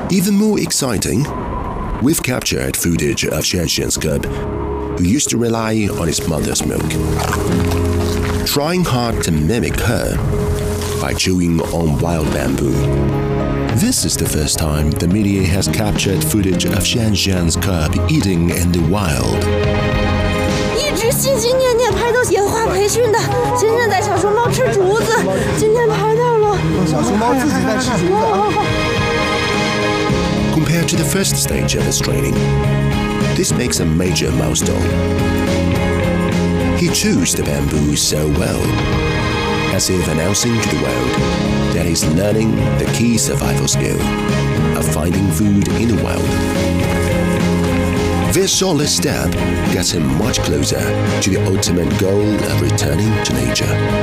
Even more exciting, we've captured footage of Xianxian's cub, who used to rely on his mother's milk, trying hard to mimic her by chewing on wild bamboo. This is the first time the media has captured footage of Xianxian's cub eating in the wild. 一直心心念念拍到野化培训的，真正带小熊猫吃竹子，今天拍到了。 小熊猫自己在吃竹子啊。 Compared to the first stage of his training, this makes a major milestone. He chews the bamboo so well, as if announcing to the world that he's learning the key survival skill of finding food in the wild. This solid step gets him much closer to the ultimate goal of returning to nature.